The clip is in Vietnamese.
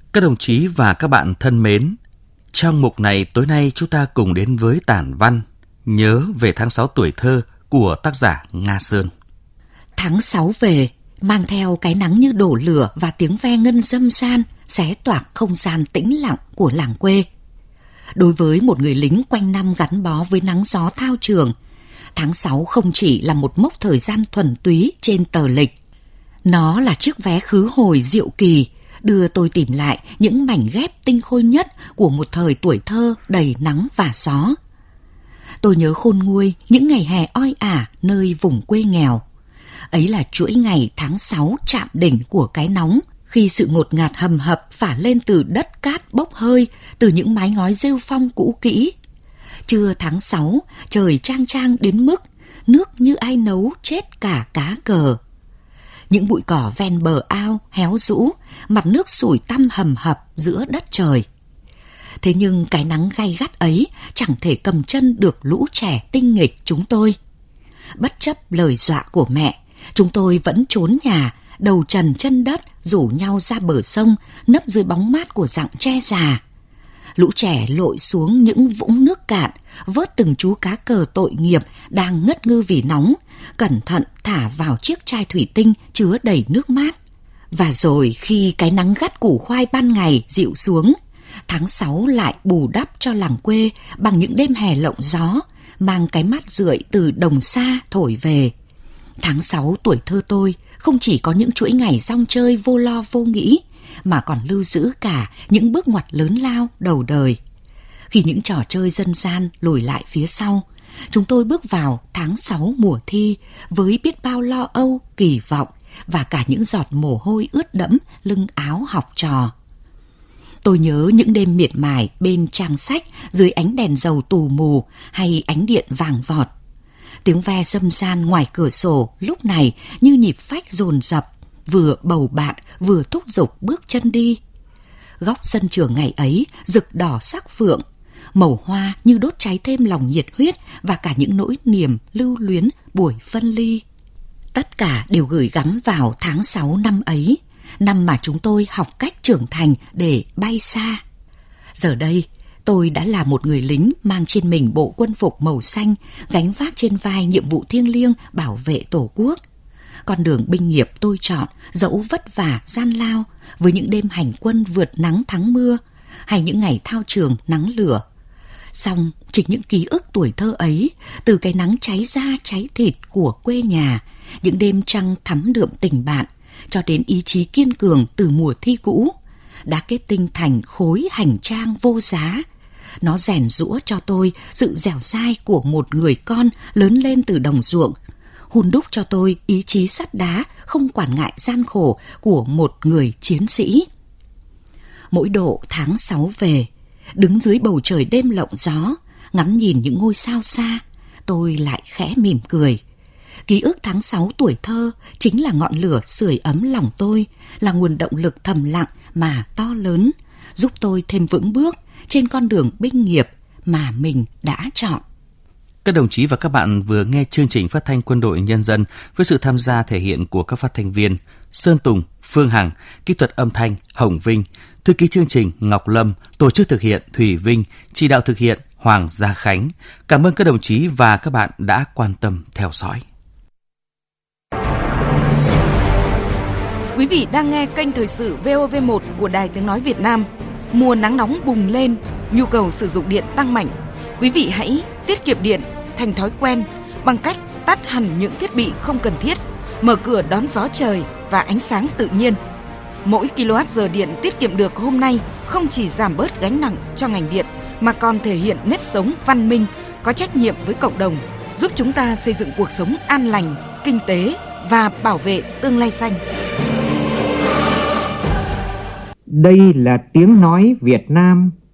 Các đồng chí và các bạn thân mến, trong mục này tối nay chúng ta cùng đến với tản văn Nhớ về tháng 6 tuổi thơ của tác giả Nga Sơn. Tháng 6 về, mang theo cái nắng như đổ lửa và tiếng ve ngân râm ran, xé toạc không gian tĩnh lặng của làng quê. Đối với một người lính quanh năm gắn bó với nắng gió thao trường, tháng 6 không chỉ là một mốc thời gian thuần túy trên tờ lịch. Nó là chiếc vé khứ hồi diệu kỳ, đưa tôi tìm lại những mảnh ghép tinh khôi nhất của một thời tuổi thơ đầy nắng và gió. Tôi nhớ khôn nguôi những ngày hè oi ả nơi vùng quê nghèo. Ấy là chuỗi ngày tháng 6 chạm đỉnh của cái nóng, khi sự ngột ngạt hầm hập phả lên từ đất cát bốc hơi, từ những mái ngói rêu phong cũ kỹ. Trưa tháng 6, trời chang chang đến mức nước như ai nấu chết cả cá cờ. Những bụi cỏ ven bờ ao héo rũ, mặt nước sủi tăm hầm hập giữa đất trời. Thế nhưng cái nắng gay gắt ấy chẳng thể cầm chân được lũ trẻ tinh nghịch chúng tôi. Bất chấp lời dọa của mẹ, chúng tôi vẫn trốn nhà, đầu trần chân đất, rủ nhau ra bờ sông, nấp dưới bóng mát của rặng tre già. Lũ trẻ lội xuống những vũng nước cạn, vớt từng chú cá cờ tội nghiệp đang ngất ngư vì nóng, cẩn thận thả vào chiếc chai thủy tinh chứa đầy nước mát. Và rồi khi cái nắng gắt củ khoai ban ngày dịu xuống, tháng 6 lại bù đắp cho làng quê bằng những đêm hè lộng gió, mang cái mát rượi từ đồng xa thổi về. Tháng 6 tuổi thơ tôi không chỉ có những chuỗi ngày rong chơi vô lo vô nghĩ, mà còn lưu giữ cả những bước ngoặt lớn lao đầu đời. Khi những trò chơi dân gian lùi lại phía sau, chúng tôi bước vào tháng 6 mùa thi với biết bao lo âu, kỳ vọng và cả những giọt mồ hôi ướt đẫm lưng áo học trò. Tôi nhớ những đêm miệt mài bên trang sách dưới ánh đèn dầu tù mù hay ánh điện vàng vọt. Tiếng ve râm ran ngoài cửa sổ lúc này như nhịp phách dồn dập, vừa bầu bạn vừa thúc giục bước chân đi. Góc sân trường ngày ấy rực đỏ sắc phượng, màu hoa như đốt cháy thêm lòng nhiệt huyết và cả những nỗi niềm lưu luyến buổi phân ly. Tất cả đều gửi gắm vào tháng 6 năm ấy, năm mà chúng tôi học cách trưởng thành để bay xa. Giờ đây, tôi đã là một người lính mang trên mình bộ quân phục màu xanh, gánh vác trên vai nhiệm vụ thiêng liêng bảo vệ Tổ quốc. Con đường binh nghiệp tôi chọn dẫu vất vả, gian lao, với những đêm hành quân vượt nắng thắng mưa, hay những ngày thao trường nắng lửa. Song chính những ký ức tuổi thơ ấy, từ cái nắng cháy da cháy thịt của quê nhà, những đêm trăng thắm đượm tình bạn, cho đến ý chí kiên cường từ mùa thi cũ, đã kết tinh thành khối hành trang vô giá. Nó rèn giũa cho tôi sự dẻo dai của một người con lớn lên từ đồng ruộng, hun đúc cho tôi ý chí sắt đá không quản ngại gian khổ của một người chiến sĩ. Mỗi độ tháng 6 về, đứng dưới bầu trời đêm lộng gió, ngắm nhìn những ngôi sao xa, tôi lại khẽ mỉm cười. Ký ức tháng 6 tuổi thơ chính là ngọn lửa sưởi ấm lòng tôi, là nguồn động lực thầm lặng mà to lớn, giúp tôi thêm vững bước trên con đường binh nghiệp mà mình đã chọn. Các đồng chí và các bạn vừa nghe chương trình phát thanh Quân đội Nhân dân với sự tham gia thể hiện của các phát thanh viên Sơn Tùng, Phương Hằng, kỹ thuật âm thanh Hồng Vinh, thư ký chương trình Ngọc Lâm, tổ chức thực hiện Thủy Vinh, chỉ đạo thực hiện Hoàng Gia Khánh. Cảm ơn các đồng chí và các bạn đã quan tâm theo dõi. Quý vị đang nghe kênh thời sự VOV1 của Đài Tiếng nói Việt Nam. Mùa nắng nóng bùng lên, nhu cầu sử dụng điện tăng mạnh. Quý vị hãy tiết kiệm điện thành thói quen bằng cách tắt hẳn những thiết bị không cần thiết, mở cửa đón gió trời và ánh sáng tự nhiên. Mỗi kWh điện tiết kiệm được hôm nay không chỉ giảm bớt gánh nặng cho ngành điện mà còn thể hiện nếp sống văn minh, có trách nhiệm với cộng đồng, giúp chúng ta xây dựng cuộc sống an lành, kinh tế và bảo vệ tương lai xanh. Đây là tiếng nói Việt Nam